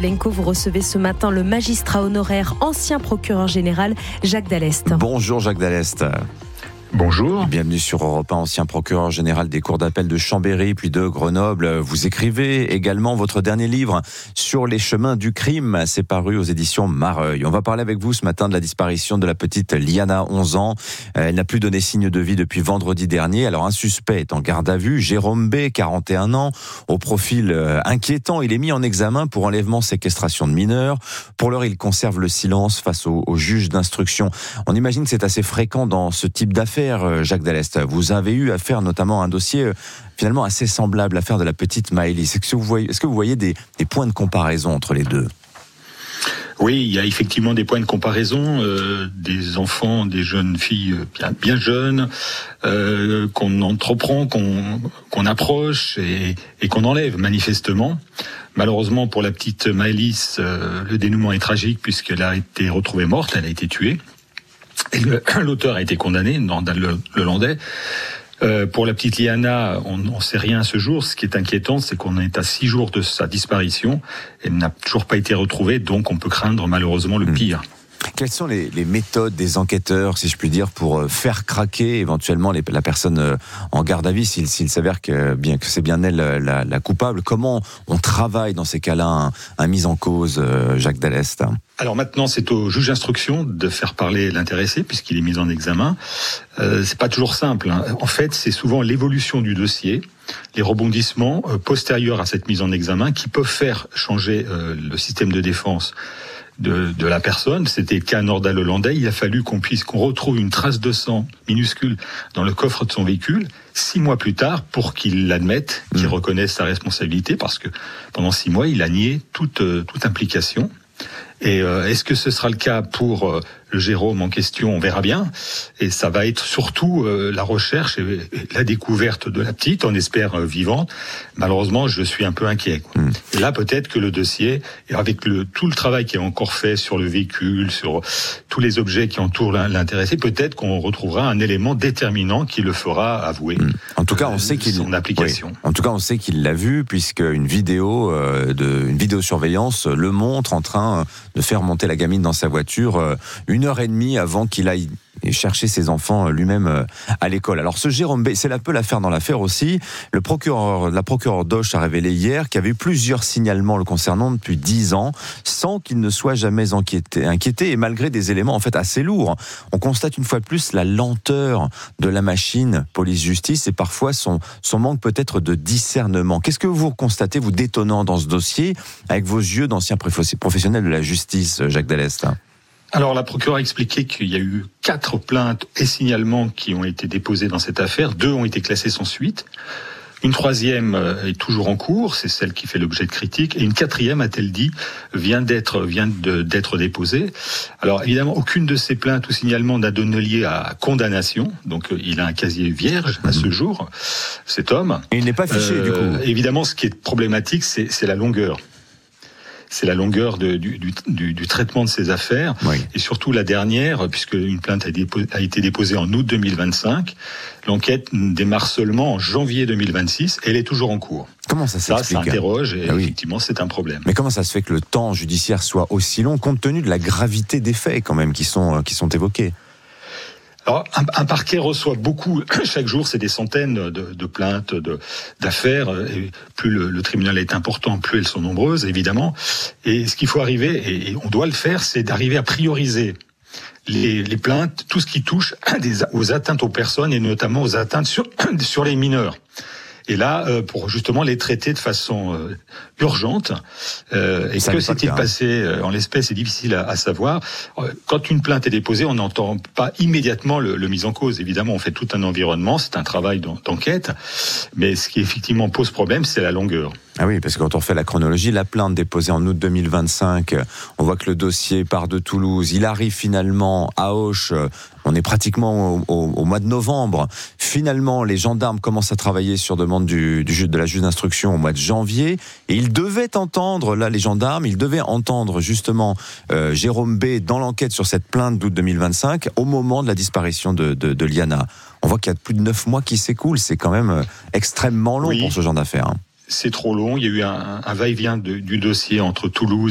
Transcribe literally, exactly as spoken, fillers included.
Pavlenko. Vous recevez ce matin le magistrat honoraire, ancien procureur général, Jacques Dallest. Bonjour Jacques Dallest. Bonjour. Bienvenue sur Europe un, ancien procureur général des cours d'appel de Chambéry puis de Grenoble. Vous écrivez également votre dernier livre sur les chemins du crime. C'est paru aux éditions Mareuil. On va parler avec vous ce matin de la disparition de la petite Liana, onze ans. Elle n'a plus donné signe de vie depuis vendredi dernier. Alors un suspect est en garde à vue, Jérôme B, quarante et un ans, au profil inquiétant. Il est mis en examen pour enlèvement, séquestration de mineurs. Pour l'heure, il conserve le silence face au, au juge d'instruction. On imagine que c'est assez fréquent dans ce type d'affaires. Jacques Dallest, vous avez eu affaire notamment à un dossier finalement assez semblable, l'affaire de la petite Maëlys. Est-ce que vous voyez, est-ce que vous voyez des, des points de comparaison entre les deux ? Oui, il y a effectivement des points de comparaison, euh, des enfants, des jeunes filles bien, bien jeunes, euh, qu'on entreprend, qu'on, qu'on approche et, et qu'on enlève manifestement. Malheureusement pour la petite Maëlys, euh, le dénouement est tragique puisqu'elle a été retrouvée morte, elle a été tuée. Et le, l'auteur a été condamné, Nordal Le, Le Landais. Euh, pour la petite Liana, on ne sait rien à ce jour. Ce qui est inquiétant, c'est qu'on est à six jours de sa disparition. Elle n'a toujours pas été retrouvée, donc on peut craindre malheureusement le pire. Mmh. Quelles sont les, les méthodes des enquêteurs, si je puis dire, pour faire craquer éventuellement les, la personne en garde à vue, s'il, s'il s'avère que, bien, que c'est bien elle la, la coupable? Comment on travaille dans ces cas-là un, un mise en cause, Jacques Dallest? Alors maintenant, c'est au juge d'instruction de faire parler l'intéressé, puisqu'il est mis en examen. Euh, c'est pas toujours simple, hein. En fait, c'est souvent l'évolution du dossier, les rebondissements euh, postérieurs à cette mise en examen qui peuvent faire changer euh, le système de défense de, de la personne. C'était le cas à Nordal Le Landais. Il a fallu qu'on puisse, qu'on retrouve une trace de sang minuscule dans le coffre de son véhicule six mois plus tard pour qu'il l'admette, qu'il mmh. reconnaisse sa responsabilité, parce que pendant six mois, il a nié toute, euh, toute implication. Et euh, est-ce que ce sera le cas pour euh, le Jérôme en question? On verra bien. Et ça va être surtout euh, la recherche et, et la découverte de la petite, on espère euh, vivante. Malheureusement, je suis un peu inquiet, quoi. Mmh. Et là, peut-être que le dossier, avec le, tout le travail qui est encore fait sur le véhicule, sur tous les objets qui entourent l'intéressé, peut-être qu'on retrouvera un élément déterminant qui le fera avouer. Mmh. En tout cas, on euh, sait qu'il son application. Oui. En tout cas, on sait qu'il l'a vu, puisque une vidéo euh, de une vidéosurveillance le montre en train de faire monter la gamine dans sa voiture euh, une heure et demie avant qu'il aille chercher ses enfants lui-même à l'école. Alors ce Jérôme B, c'est un peu l'affaire dans l'affaire aussi. Le procureur, la procureure d'Auch a révélé hier qu'il y avait eu plusieurs signalements le concernant depuis dix ans, sans qu'il ne soit jamais inquiété, inquiété et malgré des éléments en fait assez lourds. On constate une fois de plus la lenteur de la machine police-justice et parfois son, son manque peut-être de discernement. Qu'est-ce que vous constatez, vous, d'étonnant dans ce dossier, avec vos yeux d'ancien professionnel de la justice, Jacques Dallest? Alors, la procureure a expliqué qu'il y a eu quatre plaintes et signalements qui ont été déposés dans cette affaire. Deux ont été classés sans suite. Une troisième est toujours en cours, c'est celle qui fait l'objet de critiques. Et une quatrième, a-t-elle dit, vient d'être, vient de, d'être déposée. Alors, évidemment, aucune de ces plaintes ou signalements n'a donné lieu à condamnation. Donc, il a un casier vierge à ce jour, cet homme. Et il n'est pas fiché, euh, du coup. Évidemment, ce qui est problématique, c'est, c'est la longueur. C'est la longueur de, du, du, du traitement de ces affaires, oui. Et surtout la dernière, puisque une plainte a, dépo- a été déposée en août deux mille vingt-cinq. L'enquête démarre seulement en janvier deux mille vingt-six, et elle est toujours en cours. Comment ça s'explique? Ça, ça interroge, et ah oui. effectivement, c'est un problème. Mais comment ça se fait que le temps judiciaire soit aussi long, compte tenu de la gravité des faits, quand même, qui sont, qui sont évoqués? Alors, un, un parquet reçoit beaucoup, chaque jour, c'est des centaines de, de plaintes, de, d'affaires. Et plus le, le tribunal est important, plus elles sont nombreuses, évidemment. Et ce qu'il faut arriver, et, et on doit le faire, c'est d'arriver à prioriser les, les plaintes, tout ce qui touche des, aux atteintes aux personnes et notamment aux atteintes sur, sur les mineurs. Et là, euh, pour justement les traiter de façon euh, urgente. Euh, et que s'est-il passé euh, en l'espèce, c'est difficile à, à savoir. Euh, quand une plainte est déposée, on n'entend pas immédiatement le, le mise en cause. Évidemment, on fait tout un environnement, c'est un travail d'enquête. Mais ce qui effectivement pose problème, c'est la longueur. Ah oui, parce que quand on fait la chronologie, la plainte déposée en août deux mille vingt-cinq, on voit que le dossier part de Toulouse, il arrive finalement à Auch, on est pratiquement au, au, au mois de novembre. Finalement, les gendarmes commencent à travailler sur demande du, du, de la juge d'instruction au mois de janvier, et ils devaient entendre, là les gendarmes, ils devaient entendre justement euh, Jérôme B dans l'enquête sur cette plainte d'août deux mille vingt-cinq, au moment de la disparition de, de, de Liana. On voit qu'il y a plus de neuf mois qui s'écoulent, c'est quand même extrêmement long oui. pour ce genre d'affaires. C'est trop long, il y a eu un, un va-et-vient de, du dossier entre Toulouse